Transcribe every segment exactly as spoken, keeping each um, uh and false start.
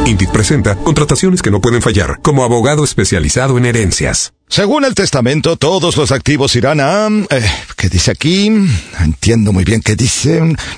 Indeed presenta contrataciones que no pueden fallar, como abogado especializado en herencias. Según el testamento, todos los activos irán a... Eh, ¿Qué dice aquí? Entiendo muy bien qué dice.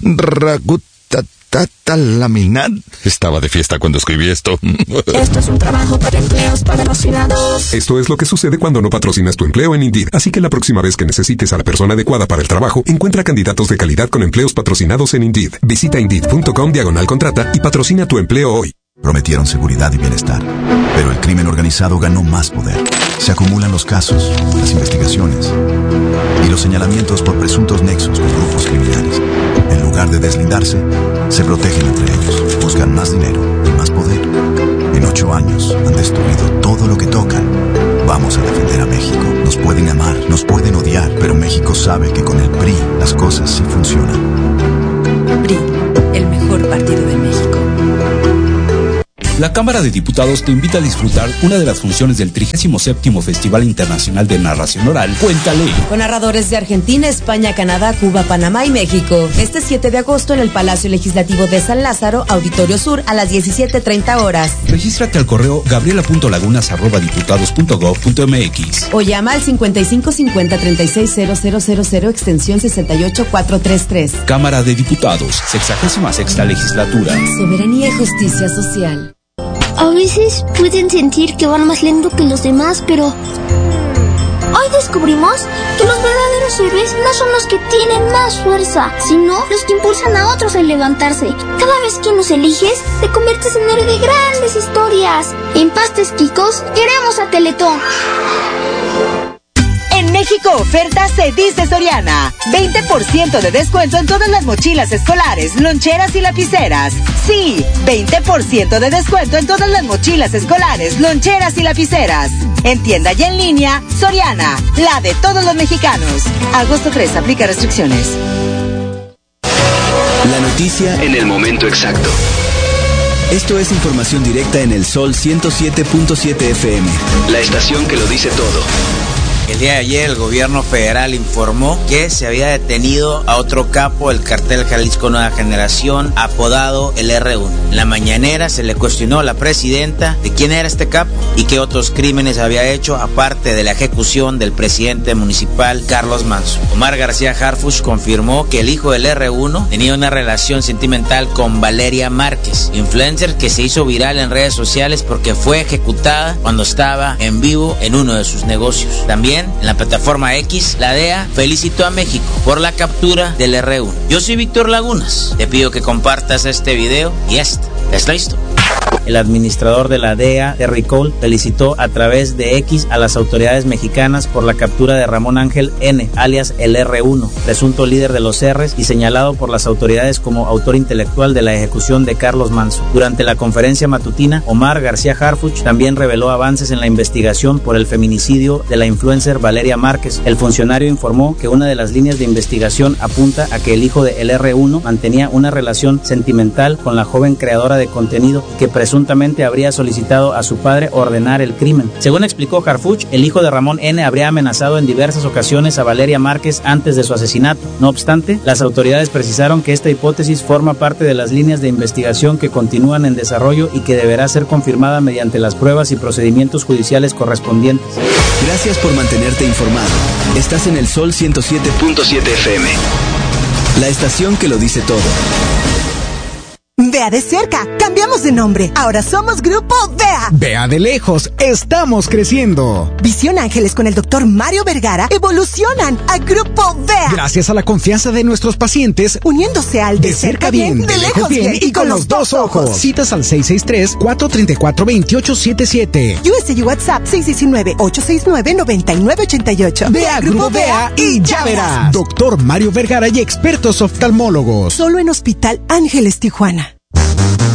Ragutatatalaminat. Estaba de fiesta cuando escribí esto. Esto es un trabajo para empleos patrocinados. Esto es lo que sucede cuando no patrocinas tu empleo en Indeed. Así que la próxima vez que necesites a la persona adecuada para el trabajo, encuentra candidatos de calidad con empleos patrocinados en Indeed. Visita Indeed.com diagonal contrata y patrocina tu empleo hoy. Prometieron seguridad y bienestar, pero el crimen organizado ganó más poder. Se acumulan los casos, las investigaciones y los señalamientos por presuntos nexos con grupos criminales. En lugar de deslindarse, se protegen entre ellos, buscan más dinero y más poder. En ocho años han destruido todo lo que tocan. Vamos a defender a México. Nos pueden amar, nos pueden odiar, pero México sabe que con el P R I las cosas sí funcionan. P R I, el mejor partido de México. La Cámara de Diputados te invita a disfrutar una de las funciones del trigésimo séptimo Festival Internacional de Narración Oral, Cuéntale. Con narradores de Argentina, España, Canadá, Cuba, Panamá y México. Este siete de agosto en el Palacio Legislativo de San Lázaro, Auditorio Sur, a las diecisiete treinta horas. Regístrate al correo gabriela punto lagunas arroba diputados punto gov punto mx. O llama al cincuenta y cinco cincuenta treinta y seis cero cero cero cero extensión sesenta y ocho cuatrocientos treinta y tres. Cámara de Diputados, sexagésima sexta legislatura. Soberanía y justicia social. A veces pueden sentir que van más lento que los demás, pero hoy descubrimos que los verdaderos héroes no son los que tienen más fuerza, sino los que impulsan a otros a levantarse. Cada vez que nos eliges, te conviertes en héroe de grandes historias. En Pastes Quicos, queremos a Teletón. En México Oferta se dice Soriana. veinte por ciento de descuento en todas las mochilas escolares, loncheras y lapiceras. Sí, veinte por ciento de descuento en todas las mochilas escolares, loncheras y lapiceras. En tienda y en línea, Soriana, la de todos los mexicanos. Agosto tres, aplica restricciones. La noticia en el momento exacto. Esto es información directa en el Sol ciento siete punto siete F M. La estación que lo dice todo. El día de ayer el gobierno federal informó que se había detenido a otro capo del cartel Jalisco Nueva Generación, apodado el erre uno. En la mañanera se le cuestionó a la presidenta de quién era este capo y qué otros crímenes había hecho aparte de la ejecución del presidente municipal Carlos Manso. Omar García Harfuch confirmó que el hijo del erre uno tenía una relación sentimental con Valeria Márquez, influencer que se hizo viral en redes sociales porque fue ejecutada cuando estaba en vivo en uno de sus negocios. También en la plataforma X, la D E A felicitó a México por la captura del erre uno. Yo soy Víctor Lagunas. Te pido que compartas este video y esta es la historia. El administrador de la D E A, Terry Cole, felicitó a través de X a las autoridades mexicanas por la captura de Ramón Ángel N., alias el erre uno, presunto líder de los R's y señalado por las autoridades como autor intelectual de la ejecución de Carlos Manso. Durante la conferencia matutina, Omar García Harfuch también reveló avances en la investigación por el feminicidio de la influencer Valeria Márquez. El funcionario informó que una de las líneas de investigación apunta a que el hijo de el erre uno mantenía una relación sentimental con la joven creadora de contenido y que presuntamente habría solicitado a su padre ordenar el crimen. Según explicó Harfuch, el hijo de Ramón N. habría amenazado en diversas ocasiones a Valeria Márquez antes de su asesinato. No obstante, las autoridades precisaron que esta hipótesis forma parte de las líneas de investigación que continúan en desarrollo y que deberá ser confirmada mediante las pruebas y procedimientos judiciales correspondientes. Gracias por mantenerte informado. Estás en el Sol ciento siete punto siete F M. La estación que lo dice todo. Vea de cerca, cambiamos de nombre. Ahora somos Grupo Vea. Vea de lejos, estamos creciendo. Visión Ángeles con el doctor Mario Vergara evolucionan a Grupo Vea. Gracias a la confianza de nuestros pacientes, uniéndose al de, de cerca bien, bien, de lejos bien, bien y con los dos ojos. Citas al seis seis tres, cuatro tres cuatro, dos ocho siete siete. U S U WhatsApp seis uno nueve, ocho seis nueve, nueve nueve ocho ocho. Vea Grupo Vea y ya verás. Doctor Mario Vergara y expertos oftalmólogos. Solo en Hospital Ángeles Tijuana.